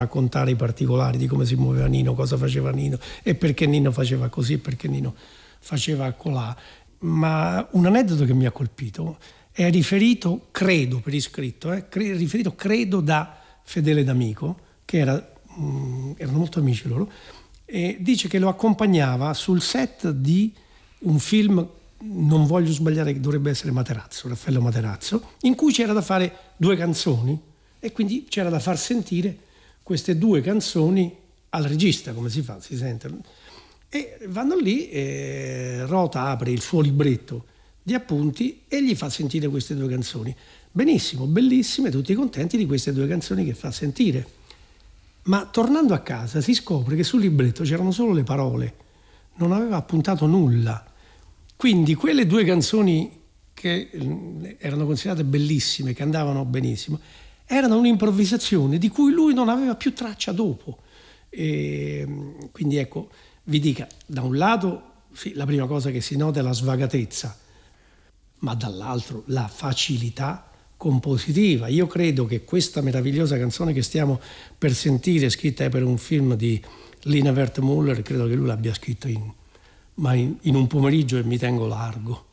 raccontare i particolari di come si muoveva Nino, cosa faceva Nino e perché Nino faceva così e perché Nino faceva colà. Ma un aneddoto che mi ha colpito è riferito, credo per iscritto, riferito credo da Fedele D'Amico, che erano molto amici loro, e dice che lo accompagnava sul set di un film, non voglio sbagliare, che dovrebbe essere Materazzo, Raffaello Materazzo, in cui c'era da fare 2 canzoni e quindi c'era da far sentire queste 2 canzoni al regista, come si fa, si sentono. E vanno lì, Rota apre il suo libretto di appunti e gli fa sentire queste 2 canzoni. Benissimo, bellissime, tutti contenti di queste 2 canzoni che fa sentire. Ma tornando a casa si scopre che sul libretto c'erano solo le parole, non aveva appuntato nulla. Quindi quelle 2 canzoni che erano considerate bellissime, che andavano benissimo, erano un'improvvisazione di cui lui non aveva più traccia dopo. E quindi ecco, vi dica, da un lato sì, la prima cosa che si nota è la svagatezza, ma dall'altro la facilità compositiva. Io credo che questa meravigliosa canzone che stiamo per sentire, scritta per un film di Lina Wertmuller, credo che lui l'abbia scritta in un pomeriggio e mi tengo largo.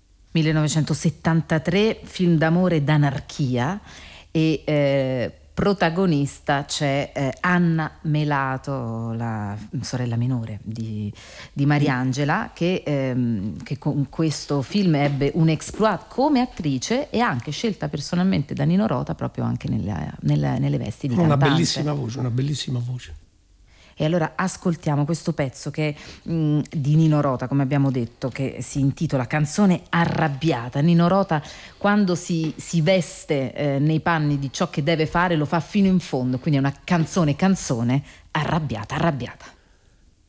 1973, film d'amore d'anarchia, e protagonista c'è Anna Melato, la sorella minore di Mariangela, che con questo film ebbe un exploit come attrice e anche scelta personalmente da Nino Rota proprio anche nelle vesti di cantante. Una bellissima voce. E allora ascoltiamo questo pezzo che di Nino Rota, come abbiamo detto, che si intitola Canzone arrabbiata. Nino Rota, quando si veste nei panni di ciò che deve fare, lo fa fino in fondo, quindi è una canzone arrabbiata.